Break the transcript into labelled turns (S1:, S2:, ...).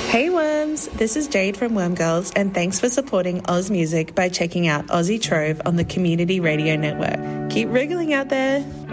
S1: Hey Worms, this is Jade from Worm Girls, and thanks for supporting Oz Music by checking out Aussie Trove on the Community Radio Network. Keep wriggling out there.